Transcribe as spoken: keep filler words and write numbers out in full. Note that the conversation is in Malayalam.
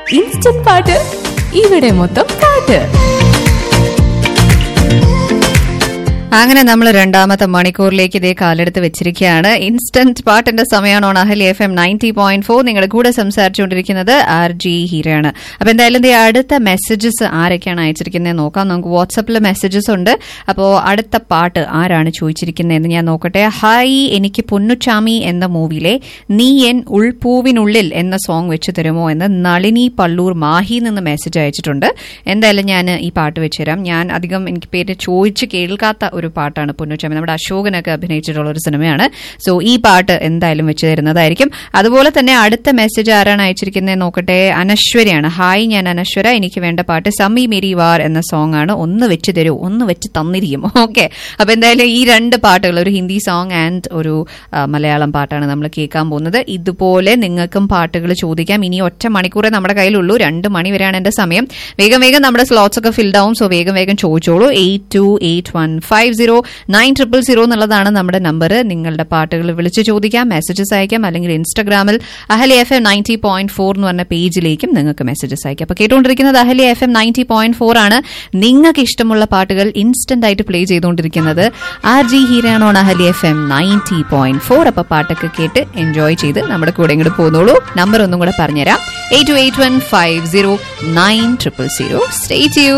ഇൻസ്റ്റന്റ് പാട്ട് ഇവിടെ മൊത്തം പാട്ട്. അങ്ങനെ നമ്മൾ രണ്ടാമത്തെ മണിക്കൂറിലേക്ക് ഇതേ കാലെടുത്ത് വെച്ചിരിക്കുകയാണ്. ഇൻസ്റ്റന്റ് പാട്ടിന്റെ സമയമാണ് on അഹലി F M ninety point four. നിങ്ങളുടെ കൂടെ സംസാരിച്ചുകൊണ്ടിരിക്കുന്നത് ആർ ജി ഹീരയാണ്. അപ്പൊ എന്തായാലും ഈ അടുത്ത മെസ്സേജസ് ആരൊക്കെയാണ് അയച്ചിരിക്കുന്നത് നോക്കാം. നമുക്ക് വാട്സപ്പിൽ മെസ്സേജസ് ഉണ്ട്. അപ്പോൾ അടുത്ത പാട്ട് ആരാണ് ചോദിച്ചിരിക്കുന്നതെന്ന് ഞാൻ നോക്കട്ടെ. ഹായ്, എനിക്ക് പൊന്നുച്ചാമി എന്ന മൂവിയിലെ നീ എൻ ഉൾപൂവിനുള്ളിൽ എന്ന സോങ് വെച്ച് തരുമോ എന്ന് നളിനി പള്ളൂർ മാഹി നിന്ന് മെസ്സേജ് അയച്ചിട്ടുണ്ട്. എന്തായാലും ഞാൻ ഈ പാട്ട് വെച്ചുതരാം. ഞാൻ അധികം എനിക്ക് പേര് ചോദിച്ച് കേൾക്കാത്ത ഒരു പാട്ടാണ് പൊന്നുച്ചാമി. നമ്മുടെ അശോകനൊക്കെ അഭിനയിച്ചിട്ടുള്ള ഒരു സിനിമയാണ്. സോ ഈ പാട്ട് എന്തായാലും വെച്ച് തരുന്നതായിരിക്കും. അതുപോലെ തന്നെ അടുത്ത മെസ്സേജ് ആരാണ് അയച്ചിരിക്കുന്നത് നോക്കട്ടെ. അനശ്വരയാണ്. ഹായ്, ഞാൻ അനശ്വര. എനിക്ക് വേണ്ട പാട്ട് സമി മേരി വാർ എന്ന സോങ് ആണ്. ഒന്ന് വെച്ച് തരൂ, ഒന്ന് വെച്ച് തന്നിരിക്കും. ഓക്കെ, അപ്പൊ എന്തായാലും ഈ രണ്ട് പാട്ടുകൾ, ഒരു ഹിന്ദി സോങ് ആൻഡ് ഒരു മലയാളം പാട്ടാണ് നമ്മൾ കേൾക്കാൻ പോകുന്നത്. ഇതുപോലെ നിങ്ങൾക്കും പാട്ടുകൾ ചോദിക്കാം. ഇനി ഒറ്റ മണിക്കൂറേ നമ്മുടെ കയ്യിലുള്ളൂ. രണ്ട് മണി വരെയാണ് എന്റെ സമയം. വേഗം വേഗം നമ്മുടെ സ്ലോട്ട്സ് ഒക്കെ ഫിൽഡ് ആവും. സോ വേഗം വേഗം ചോദിച്ചോളൂ. Eight to eight one five zero nine triple zero എന്നുള്ളതാണ് നമ്മുടെ നമ്പർ. നിങ്ങളുടെ പാട്ടുകൾ വിളിച്ച് ചോദിക്കാം, മെസ്സേജസ് അയക്കാം, അല്ലെങ്കിൽ ഇൻസ്റ്റാഗ്രാമിൽ അഹലി F M ninety point four എന്ന് പറഞ്ഞ പേജിലേക്കും നിങ്ങൾക്ക് മെസ്സേജസ് അയക്കാം. അപ്പൊ കേട്ടുകൊണ്ടിരിക്കുന്നത് അഹലി F M ninety point four ആണ്. നിങ്ങൾക്ക് ഇഷ്ടമുള്ള പാട്ടുകൾ ഇൻസ്റ്റന്റ് ആയിട്ട് പ്ലേ ചെയ്തുകൊണ്ടിരിക്കുന്നത് R G ഹീരാണോ അഹലി F M ninety point four. അപ്പൊ പാട്ടൊക്കെ കേട്ട് എൻജോയ് ചെയ്ത് നമ്മുടെ കൂടെ ഇങ്ങോട്ട് പോന്നോളൂ. നമ്പർ ഒന്നും കൂടെ പറഞ്ഞുതരാം. Eight to eight one five zero nine triple zero. Stay tuned.